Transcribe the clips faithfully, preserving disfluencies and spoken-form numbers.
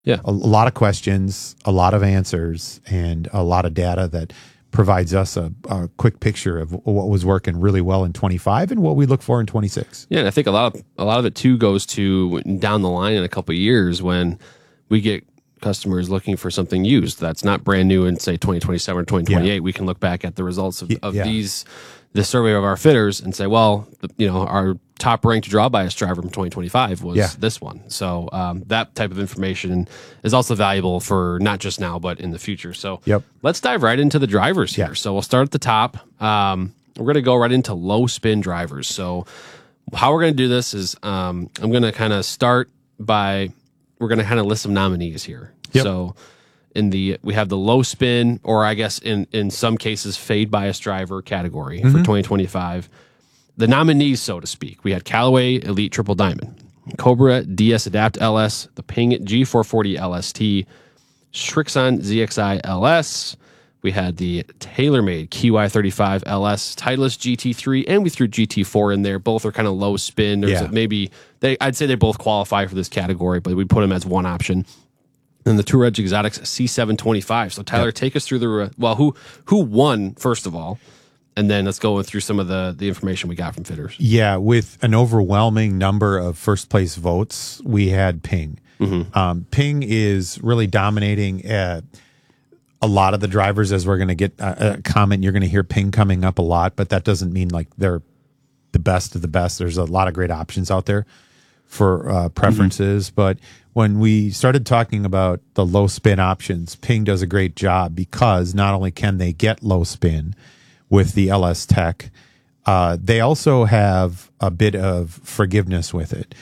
Yeah. A, a lot of questions, a lot of answers, and a lot of data that provides us a, a quick picture of what was working really well in twenty-five and what we look for in twenty-six. Yeah, and I think a lot of a lot of it too goes to down the line in a couple of years when we get customers looking for something used that's not brand new in say twenty twenty-seven or twenty twenty-eight. Yeah. We can look back at the results of, of yeah. these the survey of our fitters and say, well, the, you know, our top ranked draw bias driver from twenty twenty-five was yeah. this one. So um, that type of information is also valuable for not just now, but in the future. So yep. let's dive right into the drivers here. Yeah. So we'll start at the top. Um, we're going to go right into low spin drivers. So how we're going to do this is um, I'm going to kind of start by, we're going to kind of list some nominees here. Yep. So in the, we have the low spin, or I guess in, in some cases, fade bias driver category mm-hmm. for twenty twenty-five. The nominees, so to speak, we had Callaway Elite Triple Diamond, Cobra D S Adapt L S, the Ping G four forty L S T, Srixon Z X I L S. We had the TaylorMade Q I thirty-five L S, Titleist G T three, and we threw G T four in there. Both are kind of low spin. There's yeah. maybe they, I'd say they both qualify for this category, but we put them as one option. And the Tour Edge Exotics C seven twenty-five. So Tyler, yep. take us through the well. Who who won first of all? And then let's go through some of the, the information we got from fitters. Yeah, with an overwhelming number of first place votes, we had Ping. Mm-hmm. Um, Ping is really dominating uh, a lot of the drivers, as we're going to get a, a comment. You're going to hear Ping coming up a lot, but that doesn't mean like they're the best of the best. There's a lot of great options out there for uh, preferences. Mm-hmm. But when we started talking about the low spin options, Ping does a great job because not only can they get low spin with the L S Tech, uh, they also have a bit of forgiveness with it.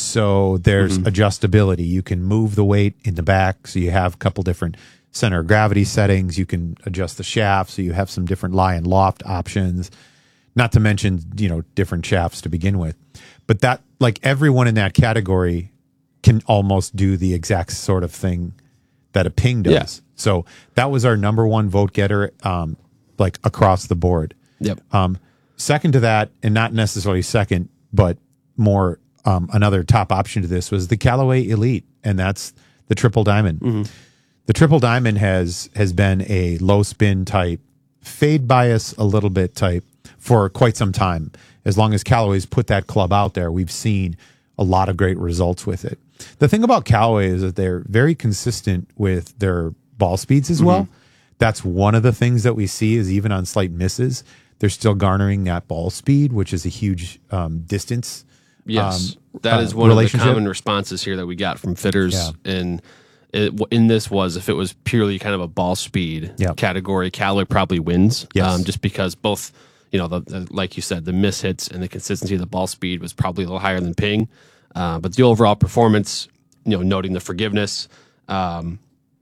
So there's mm-hmm. adjustability. You can move the weight in the back, so you have a couple different center of gravity settings. You can adjust the shaft, so you have some different lie and loft options. Not to mention, you know, different shafts to begin with. But that, like everyone in that category, can almost do the exact sort of thing that a Ping does. Yeah. So that was our number one vote getter. Um, like across the board. Yep. Um, second to that, and not necessarily second, but more um, another top option to this was the Callaway Elite, and that's the Triple Diamond. Mm-hmm. The Triple Diamond has has been a low spin type, fade bias a little bit type for quite some time. As long as Callaway's put that club out there, we've seen a lot of great results with it. The thing about Callaway is that they're very consistent with their ball speeds as mm-hmm. well. That's one of the things that we see is even on slight misses, they're still garnering that ball speed, which is a huge um, distance. Yes, um, that uh, is one of the common responses here that we got from fitters. Yeah. And it, in this was if it was purely kind of a ball speed yep. category, Callaway probably wins. Yes. Um, just because both, you know, the, the, like you said, the miss hits and the consistency of the ball speed was probably a little higher than Ping. Uh, but the overall performance, you know, noting the forgiveness, um,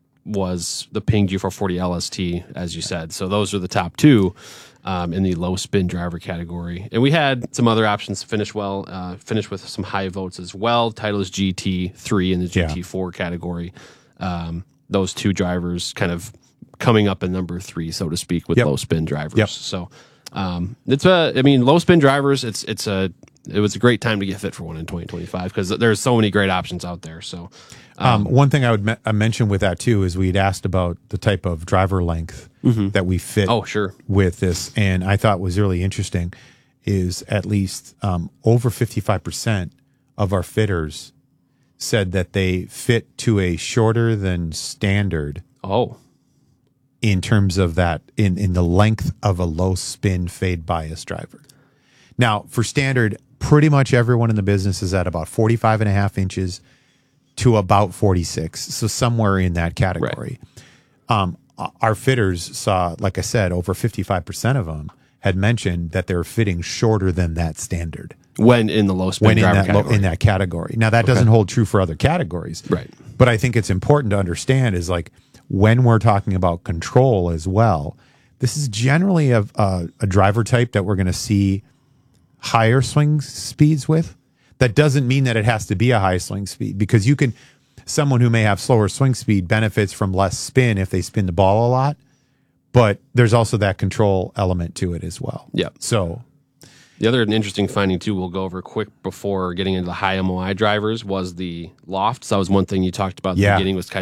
was the Ping G four forty L S T, as you said. So those are the top two um, in the low spin driver category. And we had some other options to finish well, uh, finish with some high votes as well. Titleist G T three in the G T four yeah. category. Um, those two drivers kind of coming up in number three, so to speak, with yep. low spin drivers. Yep. So um, it's a, I mean, low spin drivers, it's, it's a, it was a great time to get fit for one in twenty twenty-five because there's so many great options out there. So, um, um, one thing I would me- I mention with that too is we'd asked about the type of driver length mm-hmm. that we fit. Oh, sure. With this, and I thought was really interesting is at least um, over fifty-five percent of our fitters said that they fit to a shorter than standard. Oh. In terms of that, in in the length of a low spin fade bias driver. Now, for standard, pretty much everyone in the business is at about forty-five and a half inches to about forty-six. So somewhere in that category. Right. Um, our fitters saw, like I said, over fifty-five percent of them had mentioned that they're fitting shorter than that standard. When in the low spin when driver in that, category. Low, in that category. Now, that okay. doesn't hold true for other categories. Right. But I think it's important to understand is like when we're talking about control as well, this is generally a, a, a driver type that we're going to see higher swing speeds with. That doesn't mean that it has to be a high swing speed because you can, someone who may have slower swing speed benefits from less spin if they spin the ball a lot, but there's also that control element to it as well. Yeah. So The other interesting finding, too, we'll go over quick before getting into the high M O I drivers was the loft. So that was one thing you talked about at the Yeah. beginning was kind